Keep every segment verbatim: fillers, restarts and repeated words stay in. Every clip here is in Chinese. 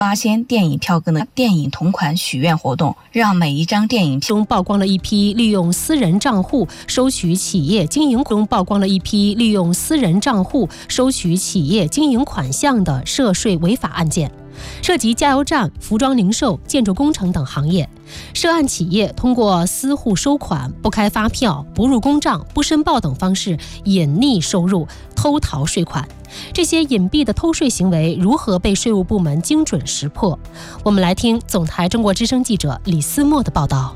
八仙电影票根的电影同款许愿活动，让每一张电影票中曝光了一批利用私人账户收取企业经营中曝光了一批利用私人账户收取企业经营款项的涉税违法案件，涉及加油站、服装零售、建筑工程等行业。涉案企业通过私户收款、不开发票、不入公账、不申报等方式隐匿收入、偷逃税款。这些隐蔽的偷税行为如何被税务部门精准识破？我们来听总台中国之声记者李思墨的报道。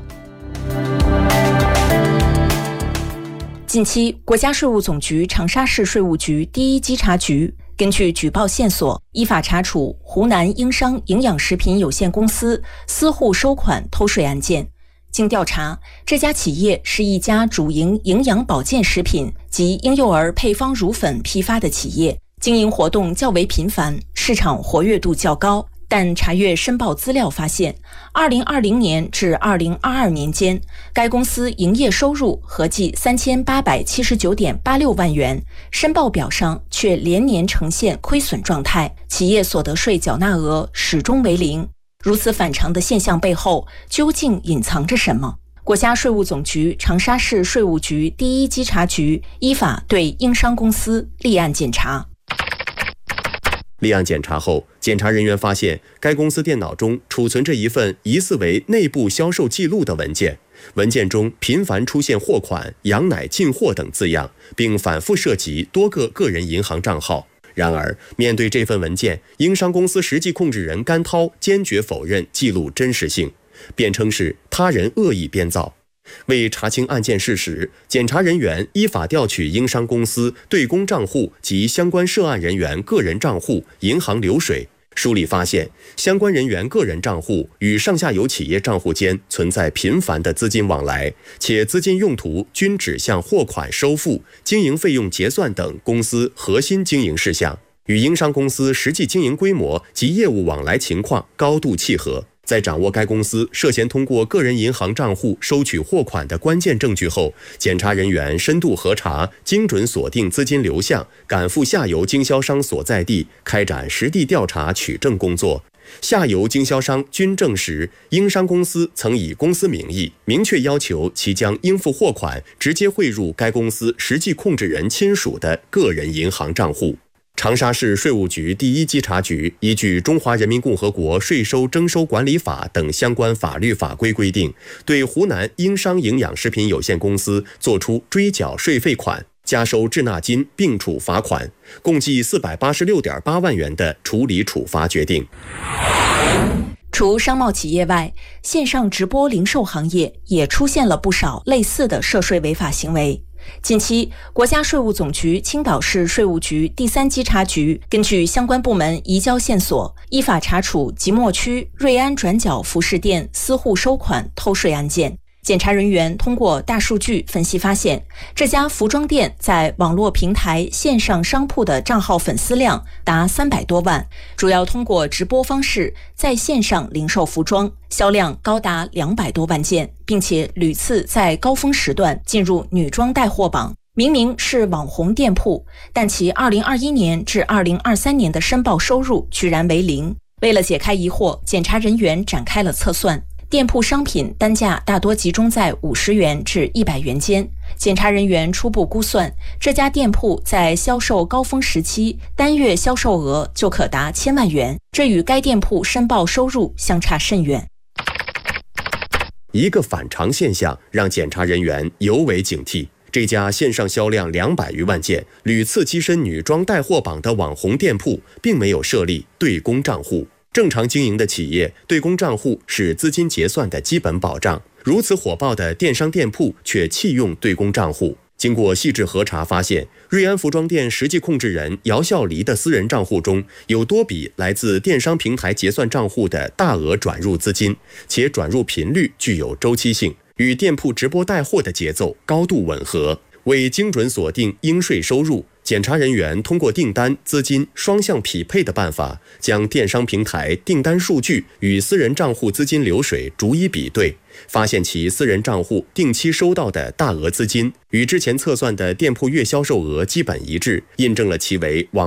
近期，国家税务总局长沙市税务局第一稽查局根据举报线索，依法查处湖南英商营养食品有限公司私户收款偷税案件。经调查，这家企业是一家主营营养保健食品及婴幼儿配方乳粉批发的企业，经营活动较为频繁，市场活跃度较高。但查阅申报资料发现，二零二零年至二零二二年间，该公司营业收入合计三千八百七十九点八六万元，申报表上却连年呈现亏损状态，企业所得税缴纳额始终为零。如此反常的现象背后，究竟隐藏着什么？国家税务总局长沙市税务局第一稽查局依法对英商公司立案检查。 立案检查后，检查人员发现该公司电脑中储存着一份疑似为内部销售记录的文件，文件中频繁出现货款、羊奶进货等字样，并反复涉及多个个人银行账号。然而，面对这份文件，英商公司实际控制人甘涛坚决否认记录真实性，辩称是他人恶意编造。为查清案件事实，检查人员依法调取英商公司对公账户及相关涉案人员个人账户、银行流水，梳理发现，相关人员个人账户与上下游企业账户间存在频繁的资金往来，且资金用途均指向货款收付、经营费用结算等公司核心经营事项，与英商公司实际经营规模及业务往来情况高度契合。在掌握该公司涉嫌通过个人银行账户收取货款的关键证据后，检查人员深度核查，精准锁定资金流向，赶赴下游经销商所在地，开展实地调查取证工作。下游经销商均证实，英商公司曾以公司名义明确要求其将应付货款直接汇入该公司实际控制人亲属的个人银行账户。长沙市税务局第一稽查局依据《中华人民共和国税收征收管理法》等相关法律法规规定，对湖南英商营养食品有限公司作出追缴税费款、加收滞纳金并处罚款，共计四百八十六点八万元的处理处罚决定。 除商贸企业外，线上直播零售行业也出现了不少类似的涉税违法行为。近期，国家税务总局青岛市税务局第三稽查局根据相关部门移交线索，依法查处即墨区瑞安转角服饰店私户收款偷税案件。检查人员通过大数据分析发现，这家服装店在网络平台线上商铺的账号粉丝量达三百多万，主要通过直播方式在线上零售服装，销量高达两百多万件，并且屡次在高峰时段进入女装带货榜。明明是网红店铺，但其二零二一年至二零二三年的申报收入居然为零。为了解开疑惑，检查人员展开了测算。店铺商品单价大多集中在五十元至一百元间，检查人员初步估算，这家店铺在销售高峰时期单月销售额就可达千万元，这与该店铺申报收入相差甚远。 一个反常现象让检查人员尤为警惕。这家线上销量两百余万件、屡次跻身女装带货榜的网红店铺，并没有设立对公账户。正常经营的企业，对公账户是资金结算的基本保障。如此火爆的电商店铺却弃用对公账户。经过细致核查发现，瑞安服装店实际控制人姚笑黎的私人账户中有多笔来自电商平台结算账户的大额转入资金，且转入频率具有周期性，与店铺直播带货的节奏高度吻合。为精准锁定应税收入，检查人员通过订单、资金双向匹配的办法，将电商平台订单数据与私人账户资金流水逐一比对，发现其私人账户定期收到的大额资金与之前测算的店铺月销售额基本一致，印证了其为网